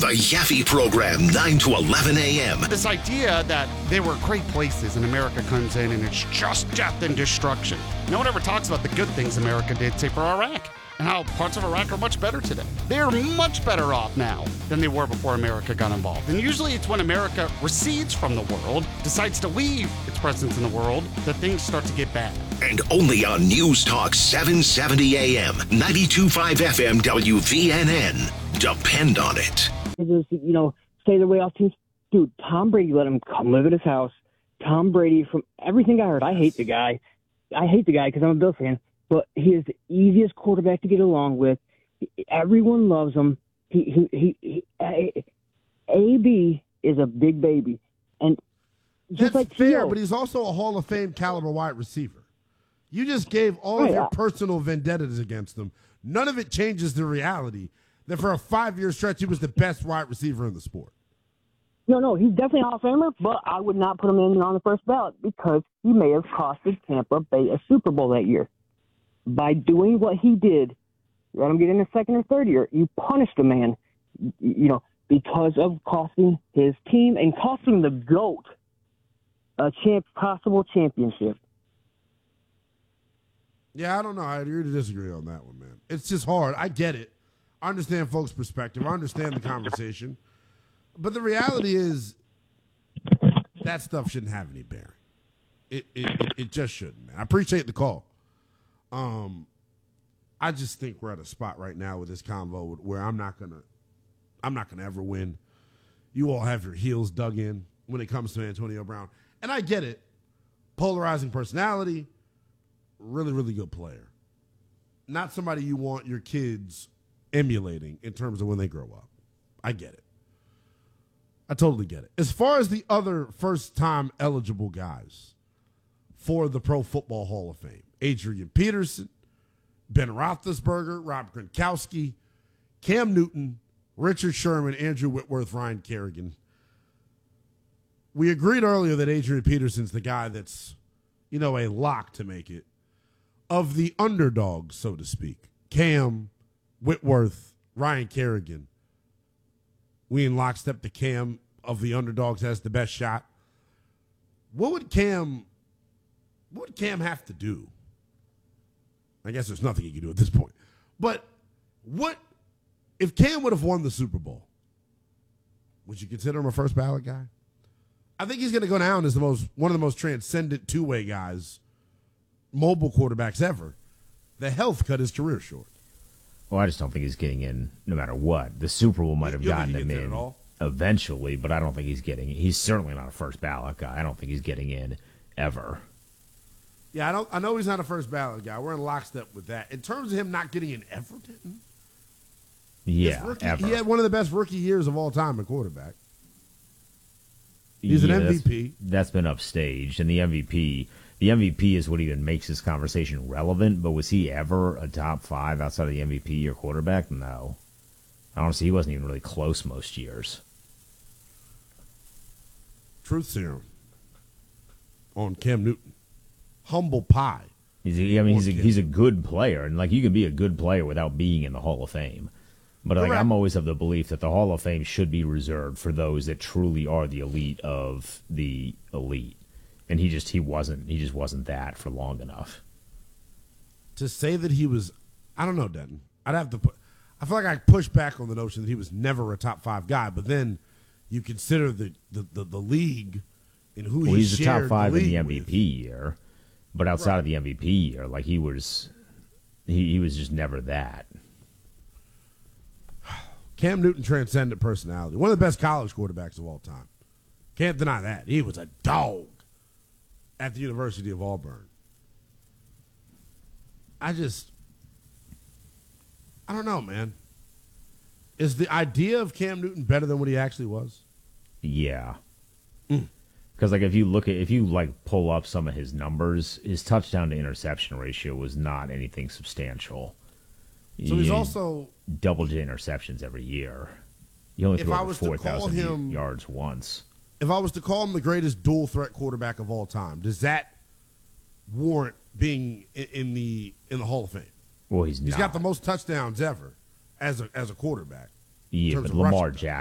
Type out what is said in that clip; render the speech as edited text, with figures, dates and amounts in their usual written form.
The Yaffe Program, 9 to 11 a.m. This idea that they were great places and America comes in and it's just death and destruction. No one ever talks about the good things America did, say, for Iraq, and how parts of Iraq are much better today. They're much better off now than they were before America got involved. And usually it's when America recedes from the world, decides to leave its presence in the world, that things start to get bad. And only on News Talk 770 AM, 92.5 FM WVNN. Depend on it. Just, stay the way off teams. Dude, Tom Brady let him come live at his house. Tom Brady, from everything I heard, I hate the guy. Because I'm a Bills fan, but he is the easiest quarterback to get along with. Everyone loves him. AB is a big baby. And just that's like fair, Theo, but he's also a Hall of Fame caliber wide receiver. You just gave all of your personal vendettas against him. None of it changes the reality that for a 5-year stretch, he was the best wide receiver in the sport. No, he's definitely a Hall of Famer, but I would not put him in on the first ballot because he may have costed Tampa Bay a Super Bowl that year. By doing what he did, let him get in the second or third year, you punished a man, because of costing his team and costing the GOAT a possible championship. Yeah, I don't know. I agree to disagree on that one, man. It's just hard. I get it. I understand folks' perspective. I understand the conversation. But the reality is that stuff shouldn't have any bearing. It just shouldn't, man. I appreciate the call. I just think we're at a spot right now with this convo where I'm not gonna ever win. You all have your heels dug in when it comes to Antonio Brown. And I get it. Polarizing personality, really, really good player. Not somebody you want your kids emulating in terms of when they grow up. I get it. I totally get it. As far as the other first-time eligible guys for the Pro Football Hall of Fame, Adrian Peterson, Ben Roethlisberger, Rob Gronkowski, Cam Newton, Richard Sherman, Andrew Whitworth, Ryan Kerrigan. We agreed earlier that Adrian Peterson's the guy that's, a lock to make it. Of the underdogs, so to speak, Cam, Whitworth, Ryan Kerrigan. We in lockstep, the Cam of the underdogs has the best shot. What would Cam have to do? I guess there's nothing he can do at this point. But what if Cam would have won the Super Bowl? Would you consider him a first ballot guy? I think he's going to go down as one of the most transcendent two-way guys, mobile quarterbacks ever. The health cut his career short. Well, I just don't think he's getting in no matter what. The Super Bowl might have gotten him in eventually, but I don't think he's certainly not a first ballot guy. I don't think he's getting in ever. Yeah, I know he's not a first ballot guy. We're in lockstep with that. In terms of him not getting in ever, ever. He had one of the best rookie years of all time at quarterback. He's an MVP. That's been upstaged, and the MVP is what even makes this conversation relevant, but was he ever a top 5 outside of the MVP or quarterback? No. Honestly, he wasn't even really close most years. Truth serum on Cam Newton. Humble pie. He's a good player, and you can be a good player without being in the Hall of Fame. But I'm always of the belief that the Hall of Fame should be reserved for those that truly are the elite of the elite. And he just wasn't that for long enough. To say that he was, I don't know, Denton. I feel like I push back on the notion that he was never a top 5 guy, but then you consider the league and who he's a top 5 in the MVP with. year, but outside of the MVP year, he was just never that. Cam Newton transcendent personality. One of the best college quarterbacks of all time. Can't deny that. He was a dog at the University of Auburn. I don't know, man. Is the idea of Cam Newton better than what he actually was? Yeah. Because if you pull up some of his numbers, his touchdown to interception ratio was not anything substantial. So he's also double-digit interceptions every year. He only threw over 4,000 yards once. If I was to call him the greatest dual-threat quarterback of all time, does that warrant being in the Hall of Fame? Well, he's got the most touchdowns ever as a quarterback. Yeah, but Lamar Jackson